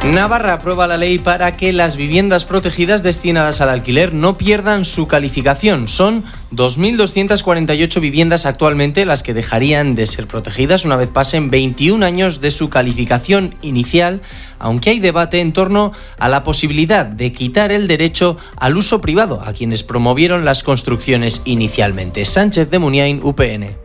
Navarra aprueba la ley para que las viviendas protegidas destinadas al alquiler no pierdan su calificación. Son 2.248 viviendas actualmente las que dejarían de ser protegidas una vez pasen 21 años de su calificación inicial, aunque hay debate en torno a la posibilidad de quitar el derecho al uso privado a quienes promovieron las construcciones inicialmente. Sánchez de Muniain, UPN.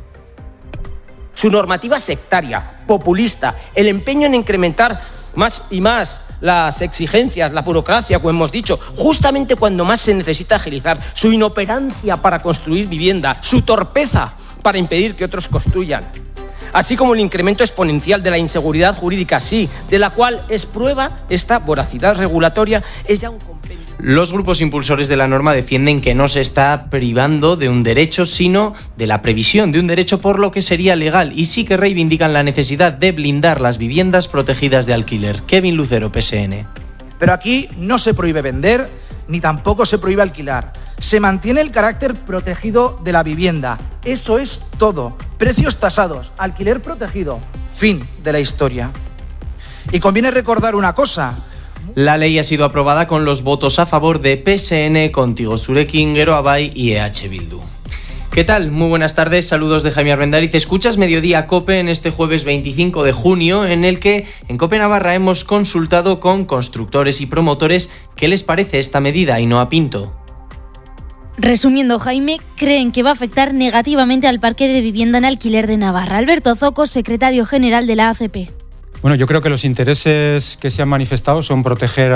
Su normativa sectaria, populista, el empeño en incrementar más y más las exigencias, la burocracia, como hemos dicho, justamente cuando más se necesita agilizar, su inoperancia para construir vivienda, su torpeza para impedir que otros construyan, así como el incremento exponencial de la inseguridad jurídica, sí, de la cual es prueba esta voracidad regulatoria, es ya un compendio. Los grupos impulsores de la norma defienden que no se está privando de un derecho, sino de la previsión de un derecho, por lo que sería legal, y sí que reivindican la necesidad de blindar las viviendas protegidas de alquiler. Kevin Lucero, PSN. Pero aquí no se prohíbe vender, ni tampoco se prohíbe alquilar. Se mantiene el carácter protegido de la vivienda. Eso es todo. Precios tasados, alquiler protegido. Fin de la historia. Y conviene recordar una cosa. La ley ha sido aprobada con los votos a favor de PSN, Contigo Zurekin, Geroabai y EH Bildu. ¿Qué tal? Muy buenas tardes, saludos de Jaime Armendariz. Escuchas Mediodía COPE en este jueves 25 de junio, en el que en COPE Navarra hemos consultado con constructores y promotores qué les parece esta medida. Ainhoa Pinto. Resumiendo, Jaime, creen que va a afectar negativamente al parque de vivienda en alquiler de Navarra. Alberto Zoco, secretario general de la ACP. Bueno, yo creo que los intereses que se han manifestado son proteger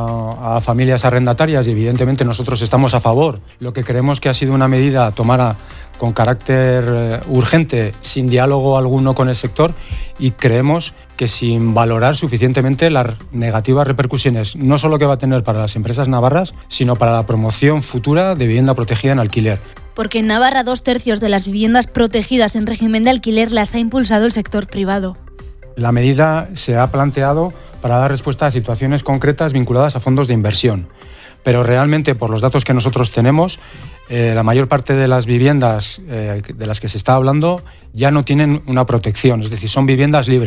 a familias arrendatarias y evidentemente nosotros estamos a favor. Lo que creemos que ha sido una medida tomada con carácter urgente, sin diálogo alguno con el sector, y creemos que sin valorar suficientemente las negativas repercusiones, no solo que va a tener para las empresas navarras, sino para la promoción futura de vivienda protegida en alquiler. Porque en Navarra 2/3 de las viviendas protegidas en régimen de alquiler las ha impulsado el sector privado. La medida se ha planteado para dar respuesta a situaciones concretas vinculadas a fondos de inversión. Pero realmente, por los datos que nosotros tenemos, la mayor parte de las viviendas de las que se está hablando ya no tienen una protección, es decir, son viviendas libres.